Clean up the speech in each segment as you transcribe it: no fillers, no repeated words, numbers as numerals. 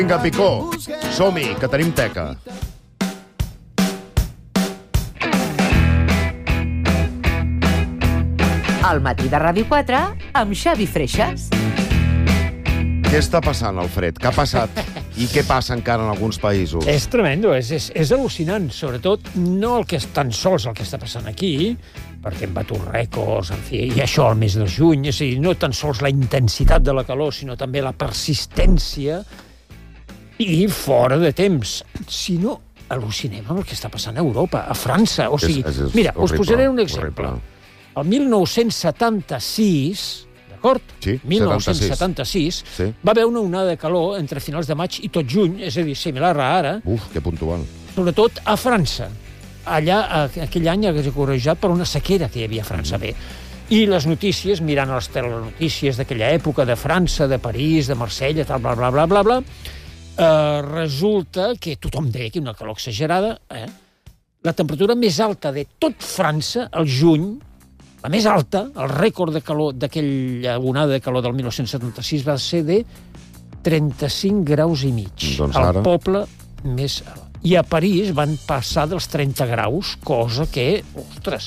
Vinga, Picó, som-hi, que tenim teca. Al matí de Ràdio 4 amb Xavi Freixas. Què està passant, Alfred? Què ha passat? I què passa encara en alguns països? És tremendo, és al·lucinant. Sobretot, no el que és tan sols el que està passant aquí, perquè hem batut rècords, en fi, i això al mes de juny, és a dir, no tan sols la intensitat de la calor, sinó també la persistència i fora de temps, sinó al·lucinem amb el que està passant a Europa, a França. O sigui, mira, us posaré un exemple. El 1976, d'acord? Sí, 1976, sí. Va haver una onada de calor entre finals de maig i tot juny, és a dir, similar a ara. Que puntual. Sobretot a França. Allà, aquell any, hauria corregit per una sequera que hi havia a França. Bé. I les notícies, mirant les telenotícies d'aquella època, de França, de París, de Marsella, tal, bla, bla, bla, bla, bla, resulta que tothom deia que una calor exagerada, la temperatura més alta de tot França, al juny, la més alta, el rècord de calor d'aquella onada de calor del 1976 va ser de 35 graus i mig. Doncs al ara... poble més... I a París van passar dels 30 graus, cosa que, ostres...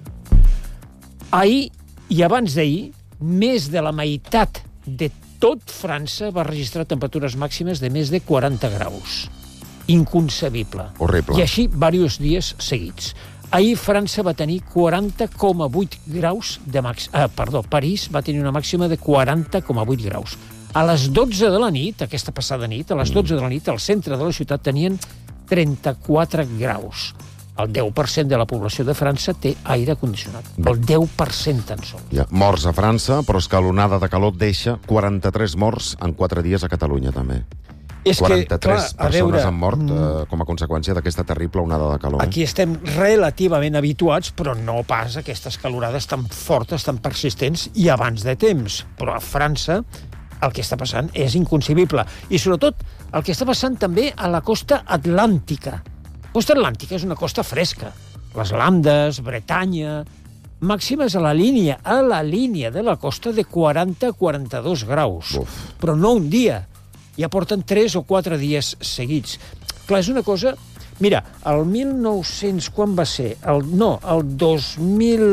Ahir i abans d'ahir, més de la meitat de tot França va registrar temperatures màximes de més de 40 graus. Inconcebible. Horrible. I així, diversos dies seguits. Ahir França va tenir 40,8 graus de màxima. París va tenir una màxima de 40,8 graus. A les 12 de la nit, aquesta passada nit, a les 12 de la nit, al centre de la ciutat tenien 34 graus. El 10% de la població de França té aire condicionat. El 10% tan sols. Ja, morts a França, però és que l'onada de calor deixa 43 morts en 4 dies a Catalunya, també. És 43 que, clar, persones han mort com a conseqüència d'aquesta terrible onada de calor. Aquí estem relativament habituats, però no pas aquestes calorades tan fortes, tan persistents i abans de temps. Però a França el que està passant és inconcebible. I sobretot el que està passant també a la costa atlàntica. La costa atlàntica és una costa fresca. Les Landes, Bretanya... Màximes a la línia de la costa de 40-42 graus. Uf. Però no un dia. Ja porten 3 o 4 dies seguits. Clar, és una cosa... Mira, el 1900, quan va ser? El 2000...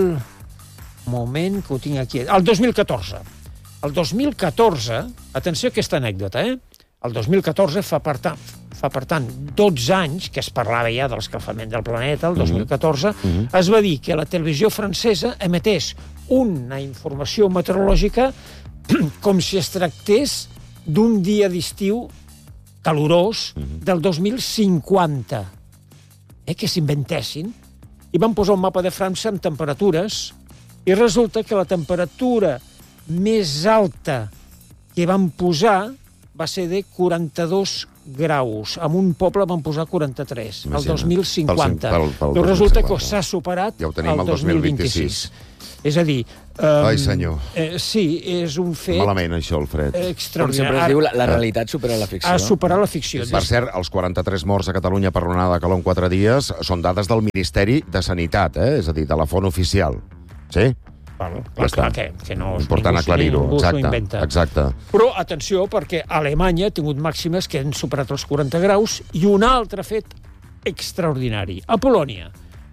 Moment, que ho tinc aquí. El 2014. El 2014, atenció a aquesta anècdota, El 2014 fa per tant 12 anys que es parlava ja de l'escalfament del planeta, el 2014, es va dir que la televisió francesa emetés una informació meteorològica com si es tractés d'un dia d'estiu calorós del 2050. Que s'inventessin. I van posar un mapa de França amb temperatures i resulta que la temperatura més alta que van posar va ser de 42 graus. En un poble van posar 43, el 2050. Però resulta que s'ha superat el 2026. És a dir... Ai, senyor. Sí, és un fet... Malament, això, Alfred. Com sempre es diu, la realitat supera la ficció. Ha superat la ficció. Per cert, els 43 morts a Catalunya per l'onada de calor en 4 dies són dades del Ministeri de Sanitat, és a dir, de la font oficial. Sí? Clar, que no... Important aclarir-ho, exacte. Però, atenció, perquè Alemanya ha tingut màximes que han superat els 40 graus i un altre fet extraordinari. A Polònia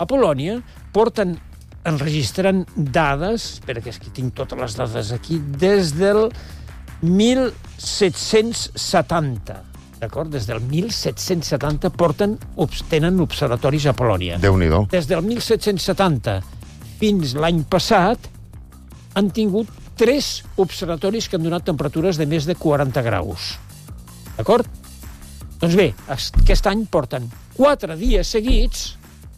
enregistren dades, perquè és que tinc totes les dades aquí, des del 1770. D'acord? Des del 1770 tenen observatoris a Polònia. Déu-n'hi-do. Des del 1770 fins l'any passat han tingut 3 observatoris que han donat temperatures de més de 40 graus. D'acord? Doncs bé, aquest any porten 4 dies seguits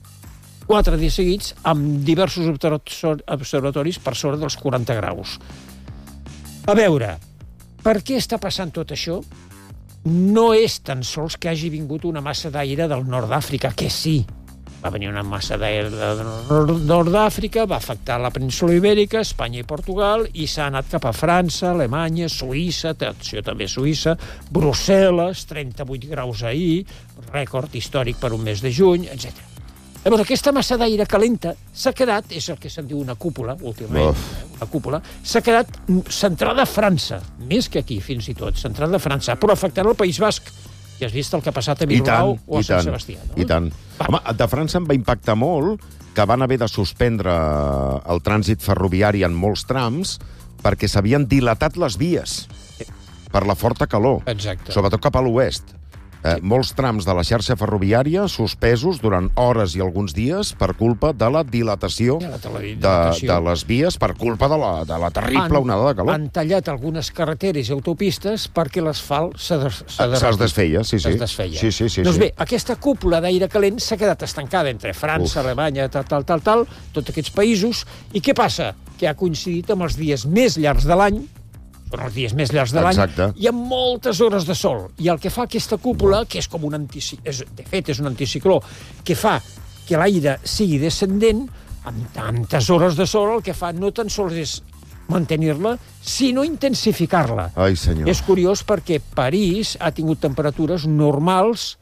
amb diversos observatoris per sobre dels 40 graus. A veure, per què està passant tot això? No és tan sols que hagi vingut una massa d'aire del nord d'Àfrica, que sí, va venir una massa d'aire del nord d'Àfrica, va afectar la península Ibèrica, Espanya i Portugal, i s'ha anat cap a França, Alemanya, Suïssa, atenció també Suïssa, Brussel·les, 38 graus ahir, rècord històric per un mes de juny, etc. Llavors, aquesta massa d'aire calenta s'ha quedat, és el que se'n diu una cúpula, últimament, una cúpula, s'ha quedat centrada a França, més que aquí, fins i tot, centrada a França, però afectant el País Basc. I has vist el que ha passat a Bilbao o a Sant Sebastià, no? I tant. Home, de França em va impactar molt que van haver de suspendre el trànsit ferroviari en molts trams perquè s'havien dilatat les vies per la forta calor. Exacte. Sobretot cap a l'oest. Molts trams de la xarxa ferroviària suspesos durant hores i alguns dies per culpa de la dilatació de les vies, per culpa de la terrible onada de calor. Han tallat algunes carreteres i autopistes perquè l'asfalt es desfeia, sí. Es desfeia. Sí. Doncs bé, aquesta cúpula d'aire calent s'ha quedat estancada entre França, Alemanya, tal, tots aquests països. I què passa? Que ha coincidit amb els dies més llargs de l'any, són els dies més llargs de l'any, hi ha moltes hores de sol. I el que fa aquesta cúpula, que és com un de fet, és un anticicló, que fa que l'aire sigui descendent, amb tantes hores de sol, el que fa no tan sols és mantenir-la, sinó intensificar-la. Ai, senyor. És curiós perquè París ha tingut temperatures normals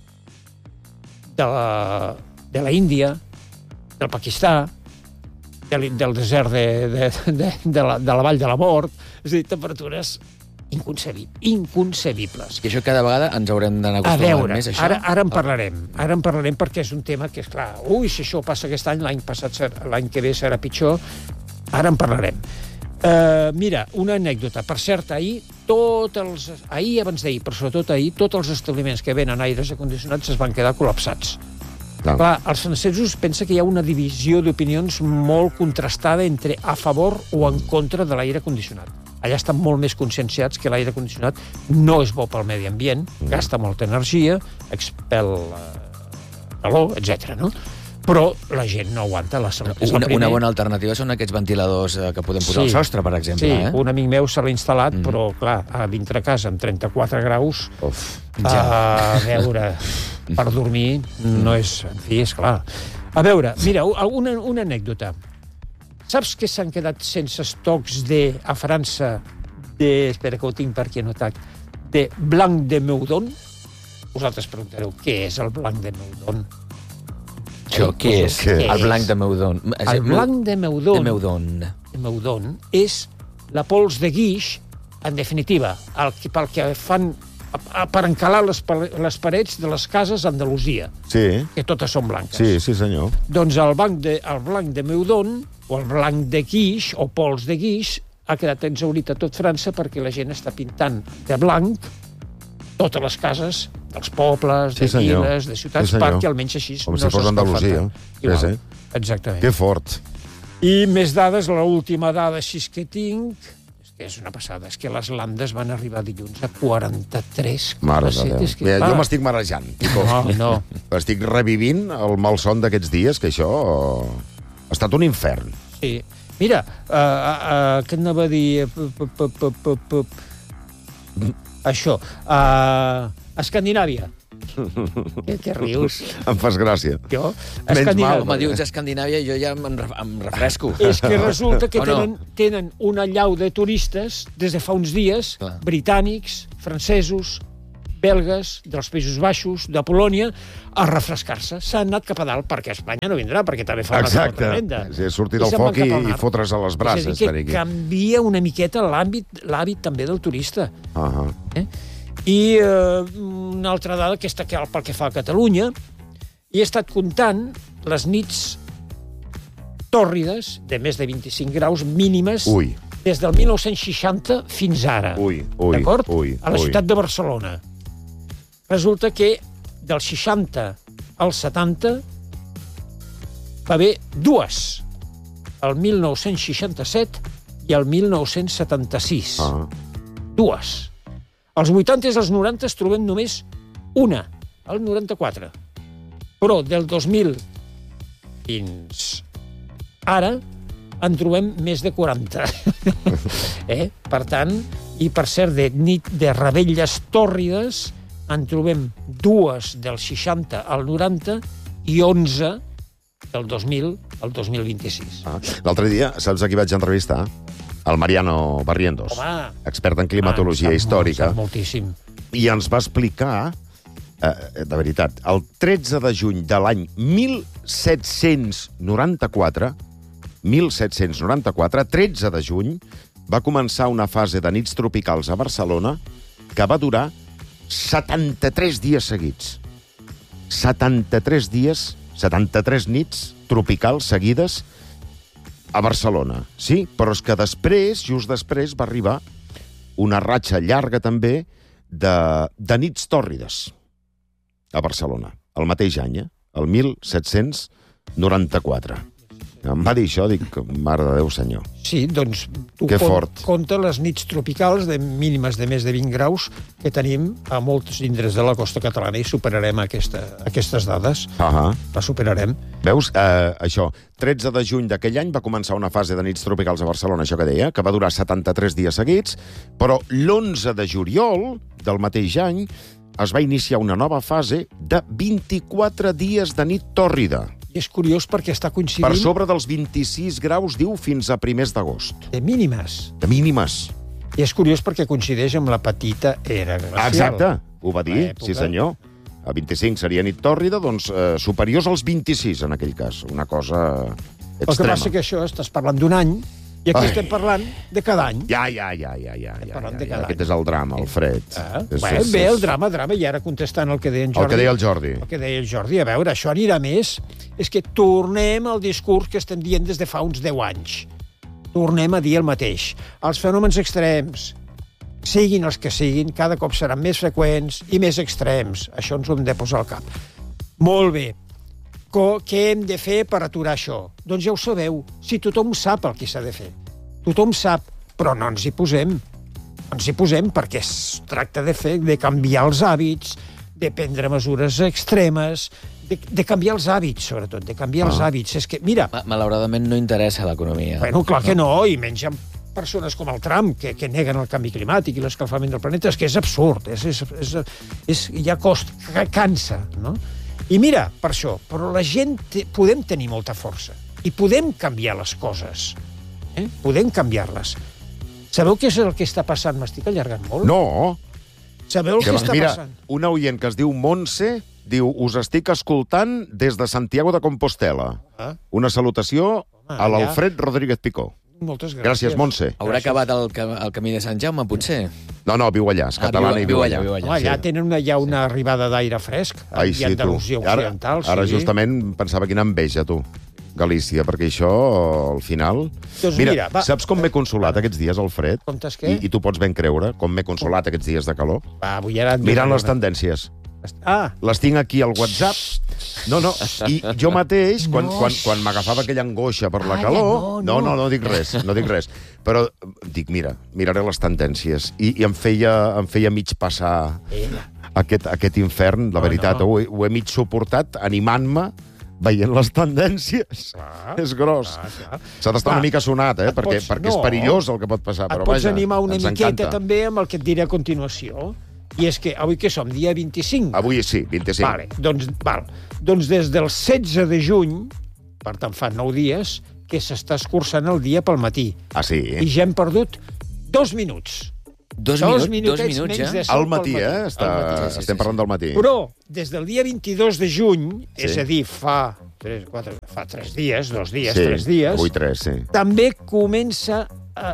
de la Índia, del Pakistà, del desert de la Vall de la Mort, és a dir, temperatures inconcebibles. I això cada vegada ens haurem d'anar acostumant més, això? Ara en parlarem perquè és un tema que, és clar, si això passa aquest any, l'any que ve serà pitjor, ara en parlarem. Mira, una anècdota. Per cert, ahir, abans d'ahir, però sobretot ahir, tots els establiments que venen aires acondicionats es van quedar col·lapsats. Clar, els francesos pensen que hi ha una divisió d'opinions molt contrastada entre a favor o en contra de l'aire condicionat. Allà estan molt més conscienciats que l'aire condicionat no és bo pel medi ambient, gasta molta energia, expel calor, etc. no? Però la gent no aguanta. Una bona alternativa són aquests ventiladors que podem posar al sostre, per exemple. Sí, un amic meu se l'ha instal·lat, però, clar, a dintre casa amb 34 graus, a veure, per dormir no és... En fi, és clar. A veure, mira, una anècdota. Saps que s'han quedat sense estocs a França espera que ho tinc per aquí anotat, de blanc de Meudon? Vosaltres preguntareu, què és el blanc de Meudon? Això, què és? El blanc de Meudon. El blanc de Meudon. De Meudon és la pols de guix, en definitiva, pel que fan per encalar les parets de les cases a Andalusia, que totes són blanques. Sí, senyor. Doncs el blanc de Meudon, o el blanc de guix, o pols de guix, ha quedat exhaurit a tot França perquè la gent està pintant de blanc totes les cases dels pobles, de viles, de ciutats, perquè almenys així no s'escalfen. Com si fos Andalusia. Sí. Exactament. Que fort. I més dades, l'última dada així que tinc, és una passada, és que les Landes van arribar dilluns a 43,7. Mare de Déu. Jo m'estic marejant. No. Estic revivint el malson d'aquests dies, que això ha estat un infern. Sí. Mira, què anava a dir? Això. Escandinàvia. Què rius? Em fas gràcia. Jo? Home, dius Escandinàvia i jo ja em refresco. És que resulta que tenen una allau de turistes des de fa uns dies, britànics, francesos, belgues, dels Països Baixos, de Polònia, a refrescar-se. S'han anat cap a dalt, perquè Espanya no vindrà, perquè també fa una cosa tremenda. Exacte. Sortir del foc i fotre's a les brases. És a dir, que canvia una miqueta l'hàbit també del turista. I una altra dada, aquesta pel que fa a Catalunya, he estat comptant les nits tòrrides de més de 25 graus mínimes des del 1960 fins ara. D'acord? A la ciutat de Barcelona. Resulta que del 60 al 70 va haver dues, el 1967 i el 1976. Dues. Als 80 i als 90 es trobem només una, el 94. Però del 2000 fins ara en trobem més de 40. Per tant, i per cert, de revetlles tòrrides en trobem dues del 60 al 90 i 11 del 2000 al 2026. L'altre dia, saps a qui vaig entrevistar? El Mariano Barrientos, expert en climatologia històrica. Moltíssim. I ens va explicar, de veritat, el 13 de juny de l'any 1794, 13 de juny, va començar una fase de nits tropicals a Barcelona que va durar 73 dies seguits. 73 dies, 73 nits tropicals seguides a Barcelona. Sí, però és que després, just després, va arribar una ratxa llarga també de nits tòrrides a Barcelona, el mateix any, el 1794. Em va dir això, dic, mare de Déu, senyor. Sí, doncs tu compta les nits tropicals de mínimes de més de 20 graus que tenim a molts indrets de la costa catalana i superarem aquestes dades. La superarem. Veus? Això, 13 de juny d'aquell any va començar una fase de nits tropicals a Barcelona, això que deia, que va durar 73 dies seguits, però l'11 de juliol del mateix any es va iniciar una nova fase de 24 dies de nit tòrrida. I és curiós perquè està coincidint... Per sobre dels 26 graus, diu, fins a primers d'agost. De mínimes. De mínimes. I és curiós perquè coincideix amb la petita era glacial. Exacte, ho va dir, sí senyor. A 25 seria nit tòrrida, doncs superiors als 26 en aquell cas. Una cosa extrema. El que passa que això estàs parlant d'un any i aquí estem parlant de cada any. Ja. Aquest és el drama, el fred. Bé, el drama, i ara contestant el que deia en Jordi. El que deia el Jordi. El que deia el Jordi, a veure, això anirà més. És que tornem al discurs que estem dient des de fa uns 10 anys. Tornem a dir el mateix. Els fenòmens extrems, siguin els que siguin, cada cop seran més freqüents i més extrems. Això ens ho hem de posar al cap. Molt bé. Què hem de fer per aturar això? Doncs ja ho sabeu. Si tothom sap el que s'ha de fer. Tothom sap, però no ens hi posem. No ens hi posem perquè es tracta de canviar els hàbits, de prendre mesures extremes, de canviar els hàbits, sobretot, de canviar els hàbits. És que, mira... Malauradament no interessa l'economia. Bueno, clar que no, i menys amb persones com el Trump, que neguen el canvi climàtic i l'escalfament del planeta. És que és absurd, ja cansa, no? I mira, per això, però la gent podem tenir molta força i podem canviar les coses. Podem canviar-les. Sabeu què és el que està passant? M'estic allargant molt? No. Sabeu el que està passant? Mira, una oient que es diu Montse diu, us estic escoltant des de Santiago de Compostela. Una salutació a l'Alfred Rodríguez Picó. Moltes gràcies. Gràcies, Montse. Haurà acabat el camí de Sant Jaume, potser? No, viu allà, és catalana i viu allà. Allà tenen ja una arribada d'aire fresc, i Andalusia Occidental. Ara justament pensava quina enveja, tu, Galícia, perquè això, al final... Mira, saps com m'he consolat aquests dies, el fred? Comptes què? I tu pots ben creure com m'he consolat aquests dies de calor? Mirant les tendències. Les tinc aquí al WhatsApp. No, i jo mateix, quan m'agafava aquella angoixa per la calor... No dic res. Però dic, miraré les tendències. I em feia mig passar aquest infern, la veritat. Ho he mig suportat animant-me veient les tendències. És gros. S'ha d'estar una mica sonat, perquè és perillós el que pot passar. Et pots animar una miqueta també amb el que et diré a continuació. I és que avui que som, dia 25? Avui sí, 25. Doncs des del 16 de juny, per tant fa 9 dies, que s'està escurçant el dia pel matí. Sí? I ja hem perdut 2 minuts. 2 minutets menys de sol al matí, estem parlant del matí. Però des del dia 22 de juny, és a dir, fa 3 dies, 2 dies, 3 dies... Avui 3, sí. També comença a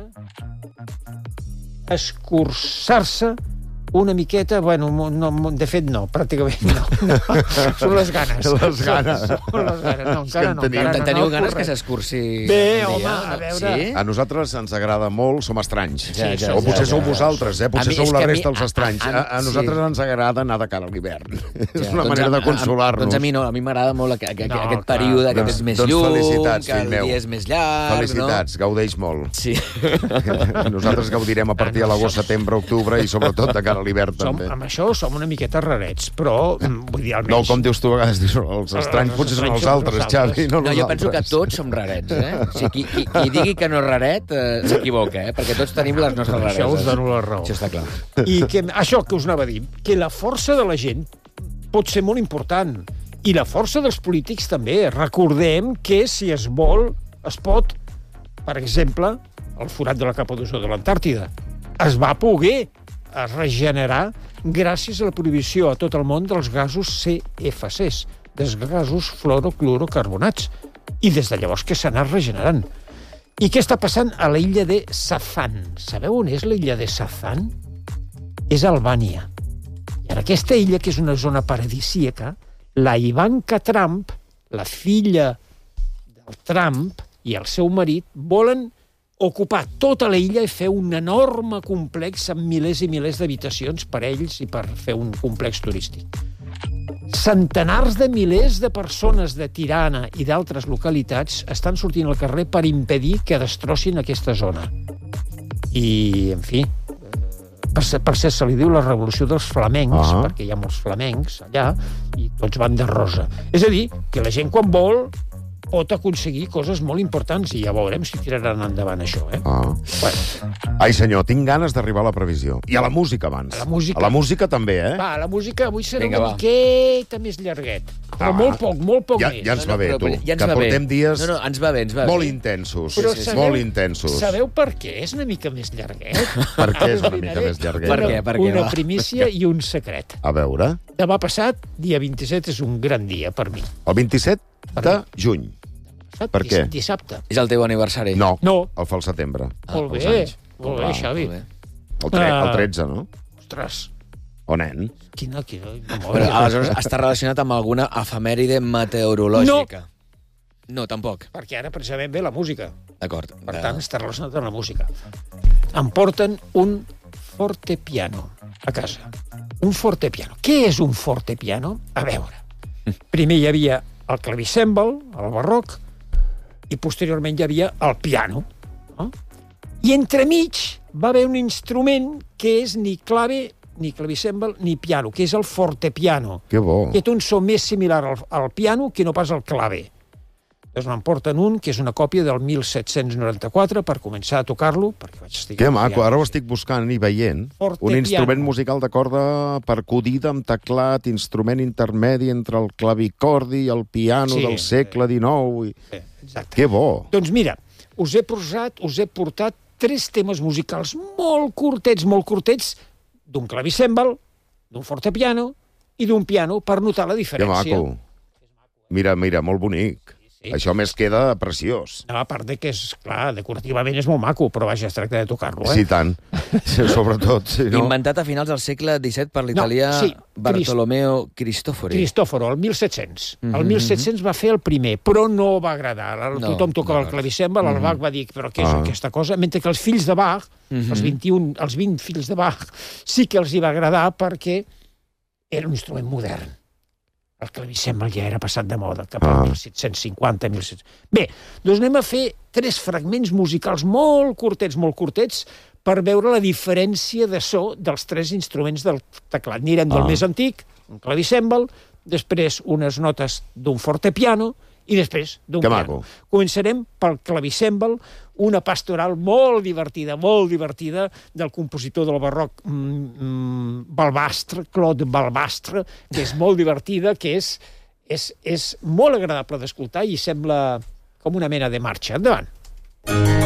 escurçar-se una miqueta, de fet no, pràcticament no. Són les ganes. Les ganes. Encara no. Teniu ganes que s'escurci? Bé, home, a veure... A nosaltres ens agrada molt, som estranys. O potser sou vosaltres, potser sou la resta els estranys. A nosaltres ens agrada anar de cara a l'hivern. És una manera de consolar-nos. Doncs a mi no, a mi m'agrada molt aquest període que és més llum, que el dia és més llarg. Felicitats, gaudeix molt. Nosaltres gaudirem a partir de l'agost, setembre, octubre i sobretot de cara a l'hivern també. Amb això som una miqueta rarets, però vull dir almenys... No, com dius tu a vegades, els estranys potser són els altres, Xavi, no nosaltres. Jo penso que tots som rarets, Qui digui que no és raret s'equivoca, perquè tots tenim les nostres rareses. Això us dono la raó. Això està clar. I això que us anava a dir, que la força de la gent pot ser molt important, i la força dels polítics també. Recordem que, si es vol, es pot, per exemple, el forat de la capa d'ozó de l'Antàrtida es va poder regenerar gràcies a la prohibició a tot el món dels gasos CFCs, dels gasos fluorocarbonats. I des de llavors que s'ha anat regenerant. I què està passant a l'illa de Sazan? Sabeu on és l'illa de Sazan? És Albània. I en aquesta illa, que és una zona paradisíaca, la Ivanka Trump, la filla del Trump i el seu marit, volen ocupar tota l'illa i fer un enorme complex amb milers i milers d'habitacions per a ells i per fer un complex turístic. Centenars de milers de persones de Tirana i d'altres localitats estan sortint al carrer per impedir que destrossin aquesta zona. I, en fi, per cert, se li diu la revolució dels flamencs, perquè hi ha molts flamencs allà, i tots van de rosa. És a dir, que la gent quan vol pot aconseguir coses molt importants i ja veurem si tiraran endavant això, Bueno. Ai, senyor, tinc ganes d'arribar a la previsió. I a la música abans. A la música. A la música també, Va, la música avui serà una miqueta més llarguet. Però molt poc més. Ja ens va bé, tu. Ja ens que va bé. portem dies ens va bé, ens va bé. molt intensos. Però Molt intensos. Sabeu per què és una mica més llarguet? Per què és una mica més llarguet? Per què? Una primícia i un secret. A veure. Demà passat, dia 27, és un gran dia per mi. El 27 de juny. Per què? Dissabte. És el teu aniversari? No, No. el fa al setembre. Molt els bé, anys. molt bé, Xavi. El 13, no? Ostres, O nen? quina Però memòria. aleshores està relacionat amb alguna efemèride meteorològica? No, tampoc. Perquè ara precisament ve la música. D'acord. Per tant, està relacionat amb la música. Em porten un fortepiano a casa. Un fortepiano. Què és un fortepiano? A veure. Primer hi havia el clavicèmbal, el barroc, i posteriorment hi havia el piano. I entremig va haver un instrument que és ni clave, ni clavicèmbal, ni piano, que és el fortepiano. Que bo. Que té un so més similar al piano que no pas al clave. Doncs me'n porten un, que és una còpia del 1794, per començar a tocar-lo, perquè vaig estar... Que maco, ara ho estic buscant i veient. Fortepiano. Un instrument musical de corda percudida amb teclat, instrument intermedi entre el clavicordi i el piano del segle XIX. Exacte. Que bo. Doncs mira, us he portat 3 temes musicals molt curtets, d'un clavicèmbal, d'un fortepiano i d'un piano, per notar la Que diferència. maco. Mira, molt bonic. Sí. Això més queda preciós. A part de que, és clar, decorativament és molt maco, però vaja, es tracta de tocar-lo, Sí, tant. Sobretot, si no... Inventat a finals del segle XVII per l'italià Bartolomeo Cristofori. Cristòforo, el 1700. El 1700 va fer el primer, però no va agradar. Tothom tocava el clavicèmbal, el Bach va dir, però què és aquesta cosa? Mentre que els fills de Bach, els 20 fills de Bach, sí que els hi va agradar perquè era un instrument modern. El clavicèmbal ja era passat de moda, cap al 1750, 1700... Bé, doncs anem a fer 3 fragments musicals molt curtets, per veure la diferència de so dels 3 instruments del teclat. Anirem del més antic, un clavicèmbal, després unes notes d'un fortepiano i després d'un piano. Començarem pel clavicèmbal, una pastoral molt divertida del compositor del barroc Balbastre, Claude Balbastre, que és molt divertida, que és molt agradable d'escoltar i sembla com una mena de marxa. Endavant.